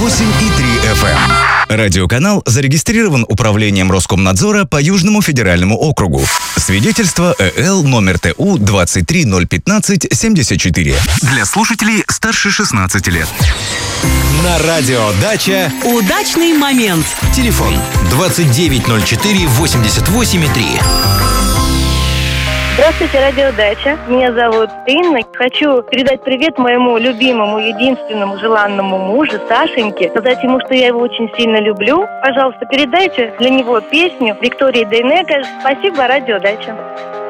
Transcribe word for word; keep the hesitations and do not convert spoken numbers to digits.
восемь и три эф эм. Радиоканал зарегистрирован Управлением Роскомнадзора по Южному федеральному округу. Свидетельство ЭЛ номер ТУ двадцать три ноль пятнадцать семьдесят четыре. Для слушателей старше шестнадцати лет. На радио «Дача» удачный момент. Телефон двадцать девять ноль четыре восемьдесят восемь три. Здравствуйте, радио «Дача». Меня зовут Инна. Хочу передать привет моему любимому, единственному, желанному мужу Сашеньке. Сказать ему, что я его очень сильно люблю. Пожалуйста, передайте для него песню Виктории Дейнеко. Спасибо, радио «Дача».